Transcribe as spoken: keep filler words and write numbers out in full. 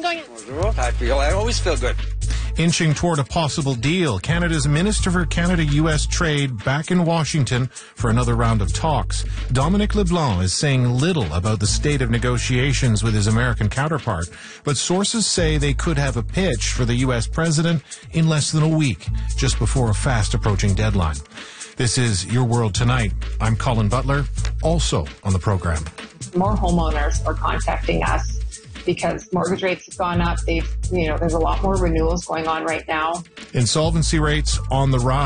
feeling going in? Bonjour. I feel, I always feel good. Inching toward a possible deal, Canada's Minister for Canada-U S Trade back in Washington for another round of talks. Dominic LeBlanc is saying little about the state of negotiations with his American counterpart, but sources say they could have a pitch for the U S president in less than a week, just before a fast-approaching deadline. This is Your World Tonight. I'm Colin Butler, also on the program. More homeowners are contacting us because mortgage rates have gone up. They've, you know, there's a lot more renewals going on right now. Insolvency rates on the rise.